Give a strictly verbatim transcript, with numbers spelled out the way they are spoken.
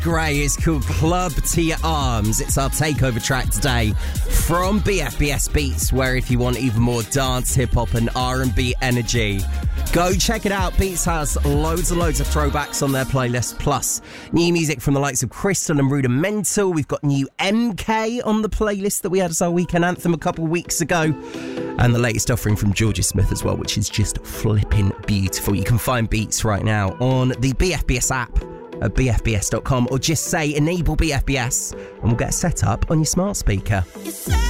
Gray is called Club to Your Arms. It's our takeover track today from B F B S Beats, where if you want even more dance, hip-hop and R and B energy, go check it out. Beats has loads and loads of throwbacks on their playlist, plus new music from the likes of Crystal and Rudimental. We've got new M K on the playlist that we had as our weekend anthem a couple of weeks ago, and the latest offering from Georgia Smith as well, which is just flipping beautiful. You can find Beats right now on the B F B S app at b f b s dot com, or just say enable B F B S and we'll get set up on your smart speaker.